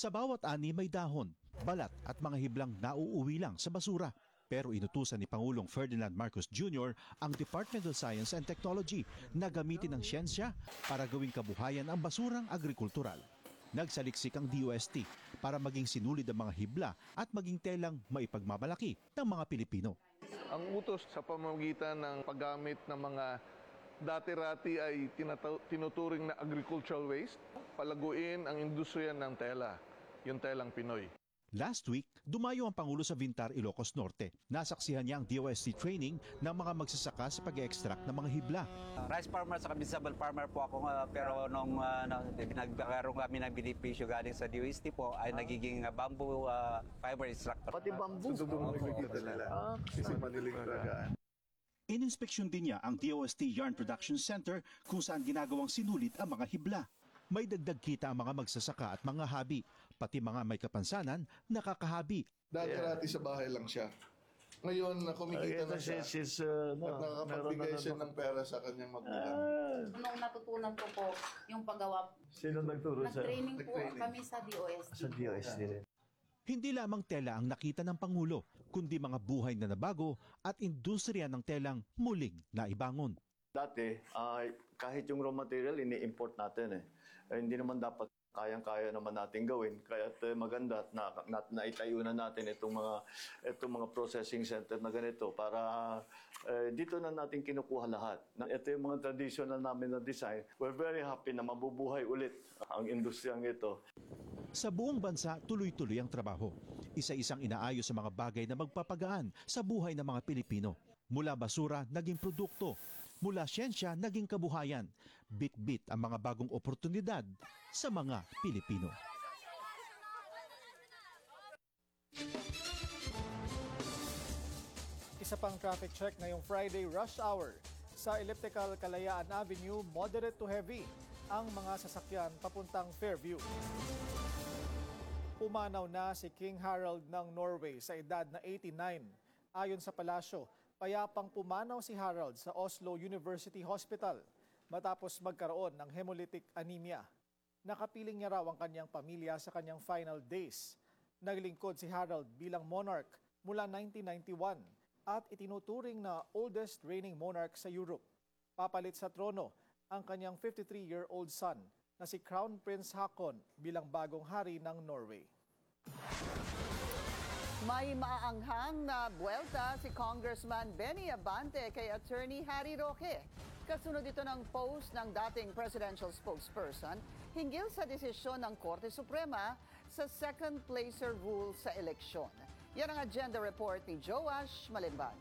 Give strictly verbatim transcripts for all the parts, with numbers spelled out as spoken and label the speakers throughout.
Speaker 1: Sa bawat ani may dahon, balat at mga hiblang nauuwi lang sa basura. Pero inutusan ni Pangulong Ferdinand Marcos Junior ang Department of Science and Technology na gamitin ang siyensya para gawing kabuhayan ang basurang agrikultural. Nagsaliksik ang D O S T para maging sinulid ang mga hibla at maging telang maipagmamalaki ng mga Pilipino.
Speaker 2: Ang utos sa pamamagitan ng paggamit ng mga dati-rati ay tinuturing na agricultural waste, palaguin ang industriya ng tela, yung telang Pinoy.
Speaker 1: Last week, dumayo ang Pangulo sa Vintar, Ilocos Norte. Nasaksihan niya ang D O S T training ng mga magsasaka sa pag-extract ng mga hibla.
Speaker 3: Uh, rice farmer sa vegetable farmer po ako, uh, pero nung uh, nagkaroon kami ng benepisyo galing sa D O S T po ay nagiging uh, bamboo uh, fiber extractor.
Speaker 4: Pati bamboo?
Speaker 2: Sa dugong nakikita nila. Kasi maniling talagaan.
Speaker 1: Ininspeksyon din niya ang D O S T Yarn Production Center kung saan ginagawang sinulit ang mga hibla. May dagdag kita ang mga magsasaka at mga habi, pati mga may kapansanan, nakakahabi.
Speaker 5: Dati-rati sa bahay lang siya. Ngayon, kumikita na siya
Speaker 4: She's, uh, no,
Speaker 5: at nakakapagbigay siya ng pera sa kanyang magulang.
Speaker 6: Nung natutunan ko po yung paggawa,
Speaker 4: Sino nagturo sa
Speaker 6: nag-training po kami sa D O S T.
Speaker 4: sa D O S T rin?
Speaker 1: Hindi lamang tela ang nakita ng Pangulo, kundi mga buhay na nabago at industriya ng telang muling naibangon.
Speaker 4: Dati, uh, kahit yung raw material, ini-import natin eh. eh. Hindi naman dapat kayang-kaya naman natin gawin. Kaya uh, maganda at na, na, naitayo na natin itong mga, itong mga processing center na ganito para uh, dito na natin kinukuha lahat. Ito yung mga traditional namin na design. We're very happy na mabubuhay ulit ang industriyang ito.
Speaker 1: Sa buong bansa, tuloy-tuloy ang trabaho. Isa-isang inaayos sa mga bagay na magpapagaan sa buhay ng mga Pilipino. Mula basura, naging produkto. Mula siyensya, naging kabuhayan. Bit-bit ang mga bagong oportunidad sa mga Pilipino.
Speaker 7: Isa pang traffic check ngayong Friday rush hour. Sa Elliptical Kalayaan Avenue, moderate to heavy ang mga sasakyan papuntang Fairview. Pumanaw na si King Harold ng Norway sa edad na eighty-nine. Ayon sa palasyo, payapang pumanaw si Harold sa Oslo University Hospital matapos magkaroon ng hemolytic anemia. Nakapiling niya raw ang kanyang pamilya sa kanyang final days. Naglingkod si Harold bilang monarch mula nineteen ninety-one at itinuturing na oldest reigning monarch sa Europe. Papalit sa trono ang kanyang fifty-three-year-old son na si Crown Prince Haakon bilang bagong hari ng Norway.
Speaker 8: May maaanghang na buwelta si Congressman Benny Abante kay Attorney Harry Roque. Kasunod ito ng post ng dating presidential spokesperson hinggil sa desisyon ng Korte Suprema sa second placer rule sa eleksyon. Yan ang agenda report ni Joash Malimban.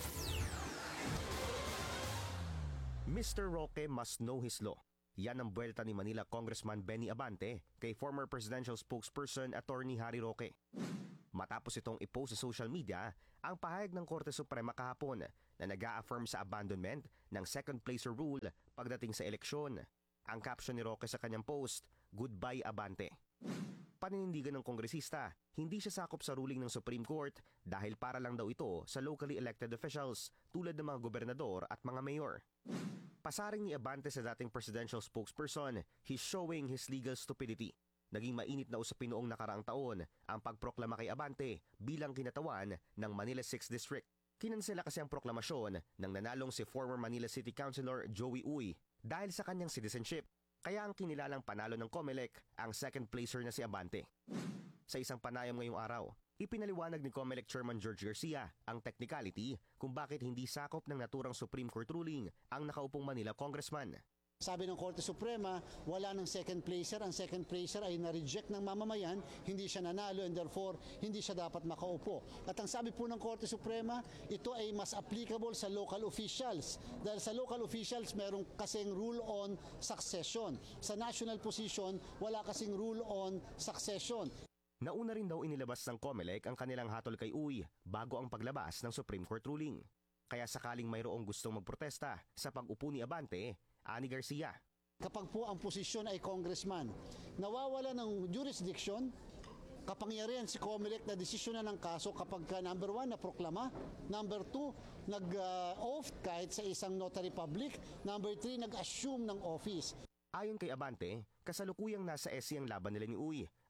Speaker 9: Mister Roque must know his law. Yan ang buwelta ni Manila Congressman Benny Abante kay former presidential spokesperson Attorney Harry Roque. Matapos itong ipost sa social media ang pahayag ng Korte Suprema kahapon na nag-a-affirm sa abandonment ng second placer rule pagdating sa eleksyon. Ang caption ni Roque sa kanyang post, "Goodbye Abante." Paninindigan ng kongresista, hindi siya sakop sa ruling ng Supreme Court dahil para lang daw ito sa locally elected officials tulad ng mga gobernador at mga mayor. Pasaring ni Abante sa dating presidential spokesperson, he's showing his legal stupidity. Naging mainit na usapin noong nakaraang taon ang pagproklama kay Abante bilang kinatawan ng Manila sixth District. Kinansela kasi ang proklamasyon ng nanalong si former Manila City Councilor Joey Uy dahil sa kanyang citizenship. Kaya ang kinilalang panalo ng COMELEC ang second placer na si Abante. Sa isang panayam ngayong araw, ipinaliwanag ni COMELEC Chairman George Garcia ang technicality kung bakit hindi sakop ng naturang Supreme Court ruling ang nakaupong Manila Congressman.
Speaker 10: Sabi ng Korte Suprema, wala ng second placer. Ang second placer ay na-reject ng mamamayan, hindi siya nanalo and therefore hindi siya dapat makaupo. At ang sabi po ng Korte Suprema, ito ay mas applicable sa local officials. Dahil sa local officials, merong kasing rule on succession. Sa national position, wala kasing rule on succession.
Speaker 9: Nauna rin daw inilabas ng COMELEC ang kanilang hatol kay Uy bago ang paglabas ng Supreme Court ruling. Kaya sakaling mayroong gustong magprotesta sa pag-upo ni Abante, ani Garcia,
Speaker 10: kapag po ang posisyon ay congressman, nawawala ng jurisdiction, kapangyarihan si COMELEC na desisyon na ng kaso kapag ka, number one, na proklama, number two, nag-oath uh, kahit sa isang notary public, number three, nag-assume ng office.
Speaker 9: Ayon kay Abante, kasalukuyang nasa S C ang laban nila ni Uy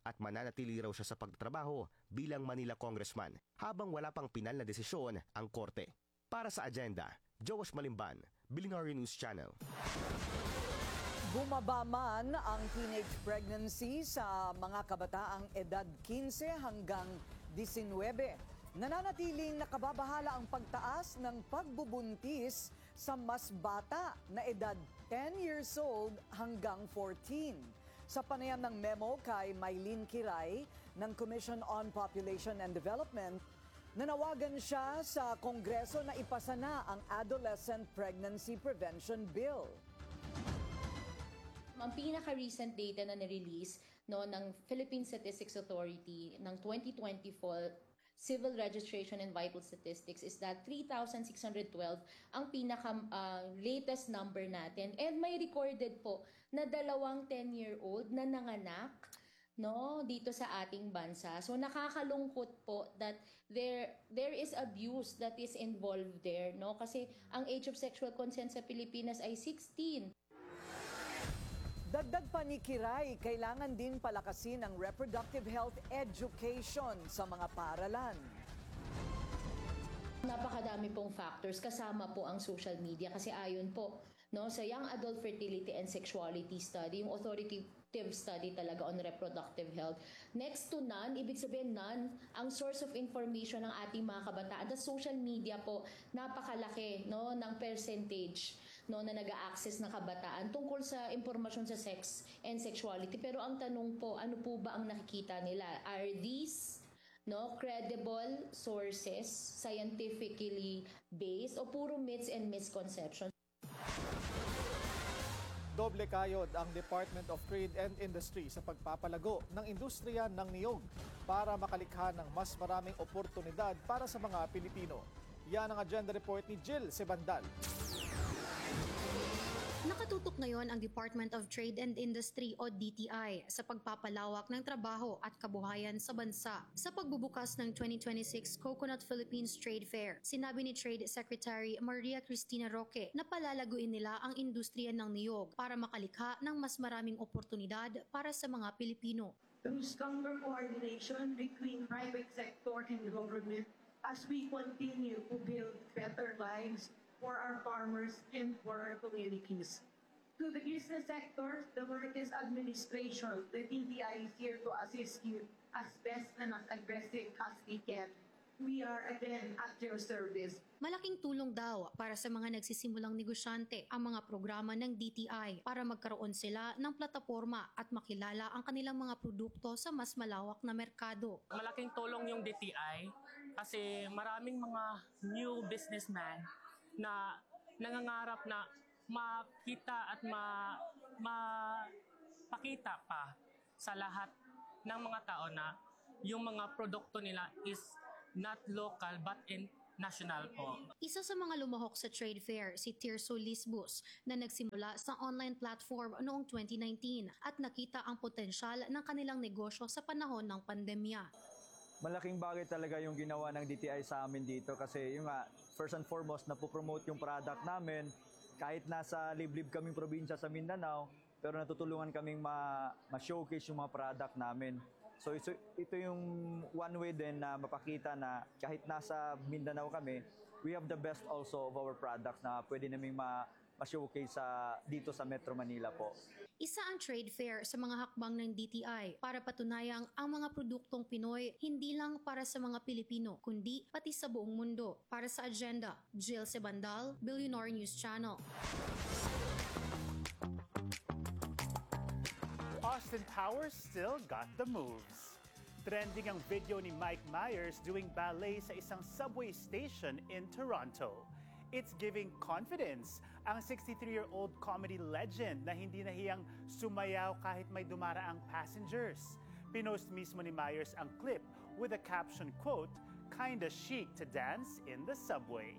Speaker 9: at mananatili raw siya sa pagtatrabaho bilang Manila Congressman habang wala pang pinal na desisyon ang korte. Para sa Agenda, Joash Malimban, Billionaire News Channel.
Speaker 8: Bumaba man ang teenage pregnancy sa mga kabataang edad quinse hanggang nineteen. Nananatiling nakababahala ang pagtaas ng pagbubuntis sa mas bata na edad ten years old hanggang fourteen. Sa panayam ng memo kay Mylene Kiray ng Commission on Population and Development, nanawagan siya sa Kongreso na ipasa na ang Adolescent Pregnancy Prevention Bill.
Speaker 11: Ang pinaka-recent data na nirelease no, ng Philippine Statistics Authority ng twenty twenty-four Civil Registration and Vital Statistics is that three thousand six hundred twelve ang pinaka-latest uh, number natin. And may recorded po na dalawang ten-year-old na nanganak no, dito sa ating bansa. So nakakalungkot po that there there is abuse that is involved there. No? Kasi ang age of sexual consent sa Pilipinas ay sixteen.
Speaker 8: Dagdag pa ni Kiray, kailangan din palakasin ang reproductive health education sa mga paaralan.
Speaker 11: Napakadami pong factors kasama po ang social media kasi ayon po no sa Young Adult Fertility and Sexuality Study, yung authoritative study talaga on reproductive health. Next to none, ibig sabihin none, ang source of information ng ating mga kabataan. The social media po, napakalaki no ng percentage no na nag-a-access na kabataan tungkol sa impormasyon sa sex and sexuality. Pero ang tanong po, ano po ba ang nakikita nila? Are these no credible sources, scientifically based, o puro myths and misconceptions?
Speaker 7: Doble kayod ang Department of Trade and Industry sa pagpapalago ng industriya ng niyog para makalikha ng mas maraming oportunidad para sa mga Pilipino. Yan ang agenda report ni Jill Sebandal.
Speaker 12: Nakatutok ngayon ang Department of Trade and Industry o D T I sa pagpapalawak ng trabaho at kabuhayan sa bansa. Sa pagbubukas ng twenty twenty-six Coconut Philippines Trade Fair, sinabi ni Trade Secretary Maria Cristina Roque na palalaguin nila ang industriya ng niyog para makalikha ng mas maraming oportunidad para sa mga Pilipino.
Speaker 13: Through stronger coordination between private sector and government as we continue to build better lives for our farmers and for our communities. To the business sector, the Marquez administration, the D T I is here to assist you as best and as aggressive as we can. We are again at your service.
Speaker 12: Malaking tulong daw para sa mga nagsisimulang negosyante ang mga programa ng D T I para magkaroon sila ng plataporma at makilala ang kanilang mga produkto sa mas malawak na merkado.
Speaker 14: Malaking tulong yung D T I kasi maraming mga new businessmen na nangangarap na makita at ma, mapakita pa sa lahat ng mga tao na yung mga produkto nila is not local but international po.
Speaker 12: Isa sa mga lumahok sa trade fair si Tirso Lisbus na nagsimula sa online platform noong twenty nineteen at nakita ang potensyal ng kanilang negosyo sa panahon ng pandemya.
Speaker 15: Malaking bagay talaga yung ginawa ng D T I sa amin dito kasi yung nga, first and foremost, napopromote yung product namin. Kahit nasa liblib kaming probinsya sa Mindanao, pero natutulungan kaming ma- ma-showcase yung mga product namin. So ito, ito yung one way din na mapakita na kahit nasa Mindanao kami, we have the best also of our products na pwede naming ma- ma-showcase sa, dito sa Metro Manila po.
Speaker 12: Isa ang trade fair sa mga hakbang ng D T I para patunayang ang mga produktong Pinoy hindi lang para sa mga Pilipino, kundi pati sa buong mundo. Para sa Agenda, Jill Sebandal, Billionaire News Channel.
Speaker 16: Austin Powers still got the moves. Trending ang video ni Mike Myers doing ballet sa isang subway station in Toronto. It's giving confidence ang sixty-three-year-old comedy legend na hindi nahiyang sumayaw kahit may dumaraang passengers. Pinost mismo ni Myers ang clip with a caption quote, "Kinda chic to dance in the subway."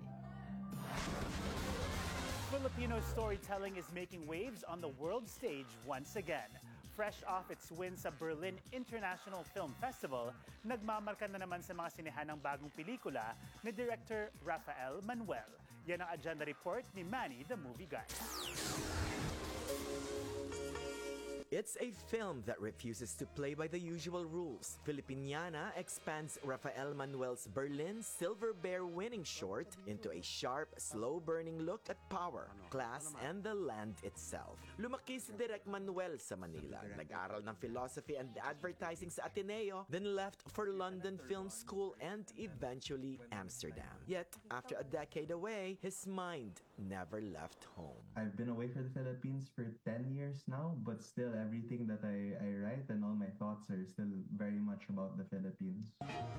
Speaker 16: Filipino storytelling is making waves on the world stage once again. Fresh off its win sa Berlin International Film Festival, nagmamarka na naman sa mga sinehan ng bagong pelikula ni Director Rafael Manuel. Yan ang agenda report ni Manny the Movie Guy.
Speaker 17: It's a film that refuses to play by the usual rules. Filipiniana expands Rafael Manuel's Berlin Silver Bear winning short into a sharp, slow-burning look at power, class, and the land itself. Lumaki si Direk Manuel sa Manila, nag-aral ng philosophy and advertising sa Ateneo, then left for London Film School and eventually Amsterdam. Yet, after a decade away, his mind never left home.
Speaker 18: I've been away from the Philippines for ten years now, but still everything that I, I write and all my thoughts are still very much about the Philippines.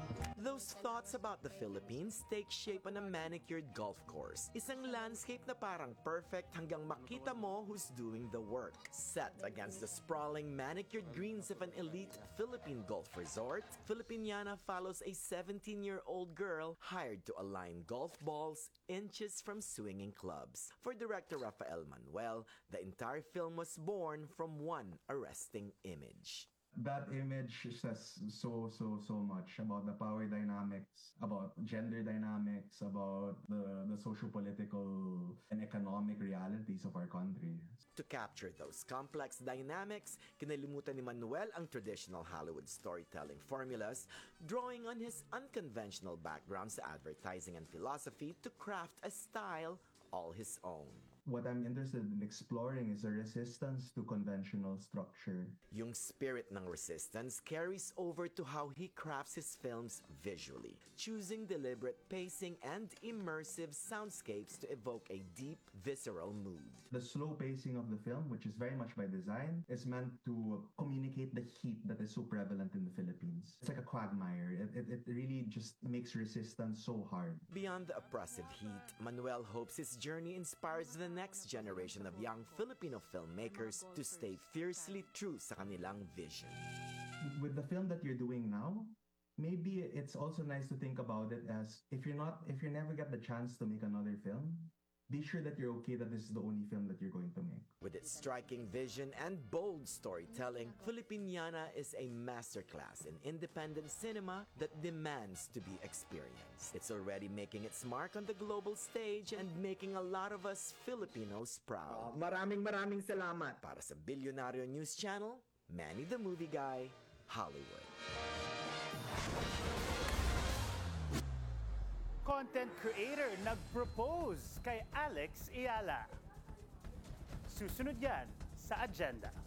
Speaker 17: Those thoughts about the Philippines take shape on a manicured golf course. Isang landscape na parang perfect hanggang makita mo who's doing the work. Set against the sprawling manicured greens of an elite Philippine golf resort, Filipiniana follows a seventeen-year-old girl hired to align golf balls inches from swinging clubs. For director Rafael Manuel, the entire film was born from one arresting image.
Speaker 18: That image says so, so, so much about the power dynamics, about gender dynamics, about the, the socio-political and economic realities of our country.
Speaker 17: To capture those complex dynamics, kinalimutan ni Manuel ang traditional Hollywood storytelling formulas, drawing on his unconventional background sa advertising and philosophy to craft a style all his own.
Speaker 18: What I'm interested in exploring is a resistance to conventional structure.
Speaker 17: Yung spirit ng resistance carries over to how he crafts his films visually, choosing deliberate pacing and immersive soundscapes to evoke a deep, visceral mood.
Speaker 18: The slow pacing of the film, which is very much by design, is meant to communicate the heat that is so prevalent in the Philippines. It's like a quagmire. It, it, it really just makes resistance so hard.
Speaker 17: Beyond the oppressive heat, Manuel hopes his journey inspires the next generation of young Filipino filmmakers to stay fiercely true sa kanilang vision.
Speaker 18: With the film that you're doing now, maybe it's also nice to think about it as if you're not, if you never get the chance to make another film, be sure that you're okay that this is the only film that you're going to make.
Speaker 17: With its striking vision and bold storytelling, Filipiniana is a masterclass in independent cinema that demands to be experienced. It's already making its mark on the global stage and making a lot of us Filipinos proud.
Speaker 19: Uh, maraming maraming salamat.
Speaker 17: Para sa Bilyonaryo News Channel, Manny the Movie Guy, Hollywood.
Speaker 16: Content creator nag-propose kay Alex Ayala. Susunod yan sa agenda.